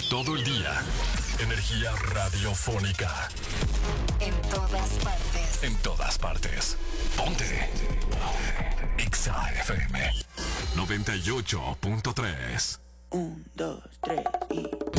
Todo el día. Energía radiofónica. En todas partes. En todas partes. Ponte. Exa FM 98.3. 1, 2, 3 y...